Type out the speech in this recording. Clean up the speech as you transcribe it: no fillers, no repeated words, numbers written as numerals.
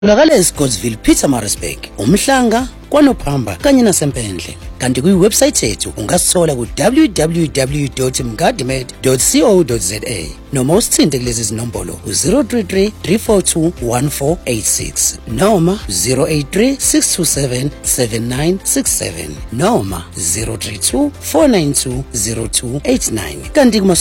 Tholakala eScottsville, Pietermaritzburg, uMhlanga, kwaNophamba kanye naseMpendle. Kanti kuyiwebsite yethu ungasithola ku www.mgadimed.co.za noma usithinte kulezi zinombolo u-033 342 1486 noma 083 627 7967 noma 032 492 0289 kanti